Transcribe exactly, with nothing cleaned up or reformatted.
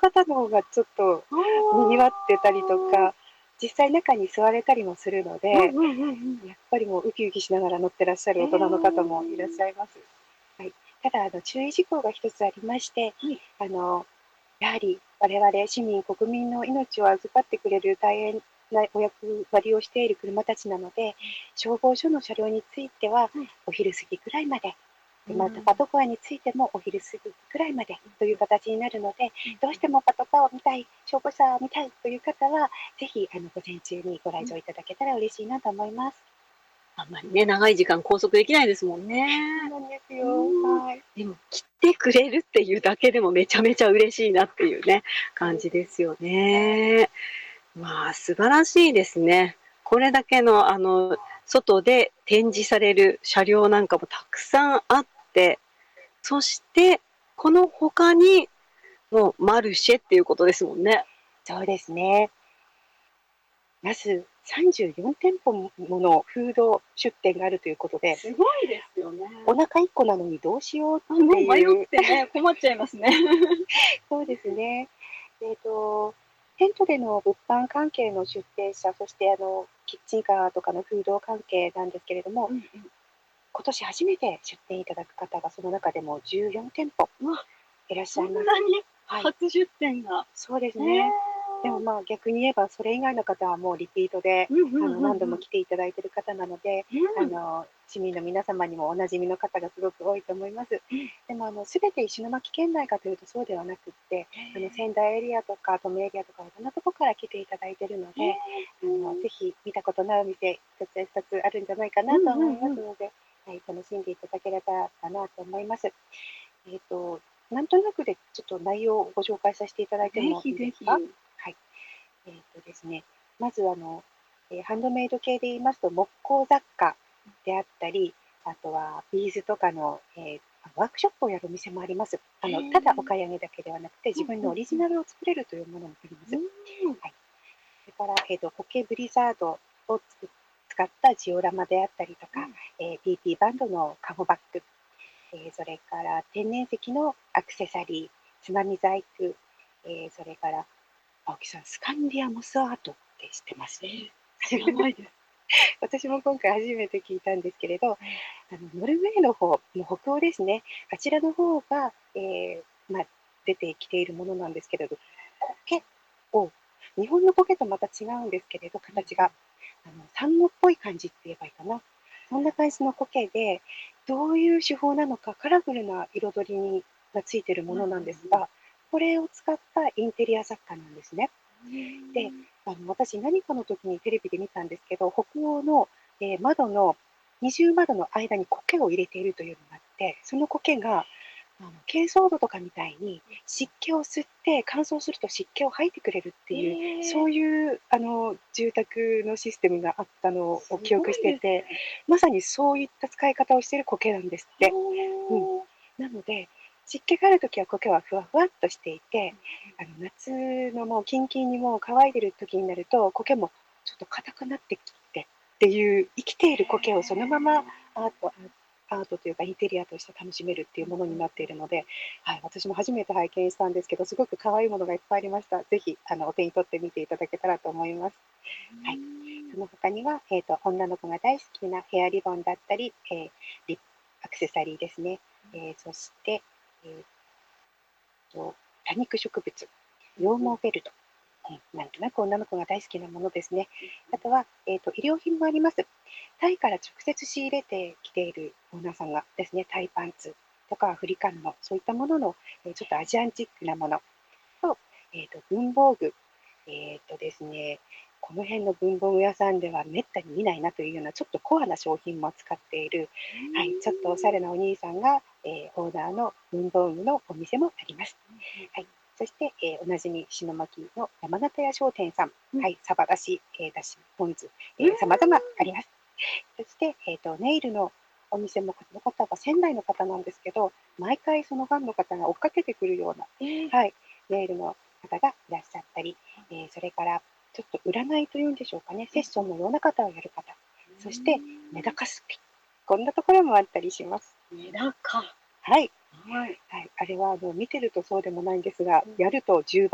方の方がちょっと賑わってたりとか、実際中に座れたりもするので、やっぱりもうウキウキしながら乗ってらっしゃる大人の方もいらっしゃいます。はい、ただあの注意事項が一つありまして、あのやはり我々市民国民の命を預かってくれる大変なお役割をしている車たちなので、消防署の車両についてはお昼過ぎくらいまで、またパトカーについてもお昼過ぎくらいまでという形になるので、どうしてもパトカーを見たい、消防車を見たいという方は、ぜひあの午前中にご来場いただけたら嬉しいなと思います。 あんまりね、長い時間拘束できないですもんね。 そうなんですよ。はい。 でも来てくれるっていうだけでもめちゃめちゃ嬉しいなっていうね、感じですよね。まあ素晴らしいですね。これだけのあの外で展示される車両なんかもたくさんあって、そしてこの他にもうマルシェっていうことですもんね。 そうですね。まずさんじゅうよんてんぽものフード出店があるということで、 すごいですよね。 お腹いっこなのにどうしようってもう迷いう。 ってね、困っちゃいますね。 そうですね。えっと、テントでの物販関係の出店者、そしてあのキッチンカーとかのフード関係なんですけれども、 うんうん。 今年初めて出店いただく方がその中でもじゅうよんてんぽうわ、 いらっしそんゃいます。 なにはい。 初出店が。 そうですへね。でもえ。 まあ逆に言えばそれ以外の方はもうリピートで、 うんうんあうんうん。 の何度も来ていただいている方なので、あうん。 の市民の皆様にもお馴染みの方がすごく多いと思います。 うん。 でもあの全て石巻県内かというとそうではなくって、あの仙台エリアとか登米エリアとかいろんなところから来ていただいているので、あのぜひ見たことないお店一つや二つあるんじゃないかなと思いますので、はい、楽しんでいただければかなと思います。えっとなんとなくでちょっと内容をご紹介させていただいてぜもいひぜひ。 いですか？はい。えっとですね、まずあの、えーハンドメイド系で言いますと木工雑貨であったり、あとはビーズとかの、えーワークショップをやるお店もあります。あのただお買い上げだけではなくて、自分のオリジナルを作れるというものもあります。はい。それから、えーと、苔ブリザードをつく使ったジオラマであったりとか、えー、ピーピー バンドのカゴバッグ、えー、それから天然石のアクセサリー、つまみ細工、えー、それから青木さん、スカンディアモスアートって知ってます？ え、知らないです。 私も今回初めて聞いたんですけれど、あのノルウェーの方の北欧ですね、あちらの方が、えーまあ、出てきているものなんですけれど、苔を日本の苔とまた違うんですけれど、形があのサンゴっぽい感じって言えばいいかな。そんな感じの苔で、どういう手法なのか、カラフルな彩りにがついているものなんですが、これを使ったインテリア雑貨なんですね。で、あの私何かの時にテレビで見たんですけど、北欧の、えー窓の二重窓の間に苔を入れているというのがあって、その苔があの珪藻土とかみたいに湿気を吸って乾燥すると湿気を吐いてくれるっていう、そういうあの住宅のシステムがあったのを記憶してて、まさにそういった使い方をしている苔なんですって。うん、なので湿気がある時は苔はふわふわっとしていて、あの夏のもうキンキンにもう乾いてる時になると苔もちょっと硬くなってきてっていう生きている苔をそのままアートアートというかインテリアとして楽しめるっていうものになっているので、はい、私も初めて拝見したんですけど、すごく可愛いものがいっぱいありました。ぜひあのお手に取ってみていただけたらと思います。はい、その他には、えーと、女の子が大好きなヘアリボンだったり、えー、リアクセサリーですね。えー、そして、えーと多肉植物、羊毛フェルト、うん、なんとなく女の子が大好きなものですね。あとは、えーと、衣料品もあります。タイから直接仕入れてきているオーナーさんがですね、タイパンツとかアフリカンのそういったものの、えー、ちょっとアジアンチックなものと、えーと、文房具、えーとですね、この辺の文房具屋さんではめったに見ないなというようなちょっとコアな商品も扱っている、はい、ちょっとおしゃれなお兄さんが、えー、オーナーの文房具のお店もあります。はい、そして、えー、おなじみ石巻の山形屋商店さん、はい、サバだし、えー、だし、ポン酢、さまざまあります。そして、えーと、ネイルのお店もこの方が仙台の方なんですけど、毎回そのファンの方が追っかけてくるような、はい、ネイルの方がいらっしゃったり、えー、それからちょっと占いというんでしょうかね、セッションのような方をやる方、そしてメダカスピ、こんなところもあったりします。 メダカ。 はい、 はい。 はい、あれはもう見てるとそうでもないんですが、やるとじゅうばい